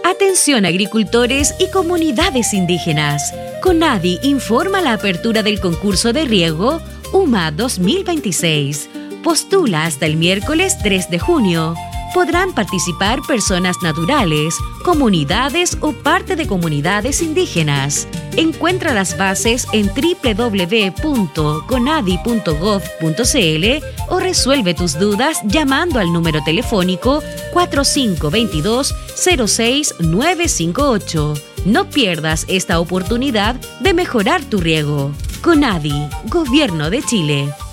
Atención agricultores y comunidades indígenas. CONADI informa la apertura del concurso de riego UMA 2026. Postula hasta el miércoles 3 de junio. Podrán participar personas naturales, comunidades o parte de comunidades indígenas. Encuentra las bases en www.conadi.gov.cl o resuelve tus dudas llamando al número telefónico 4522-06958. No pierdas esta oportunidad de mejorar tu riego. CONADI, Gobierno de Chile.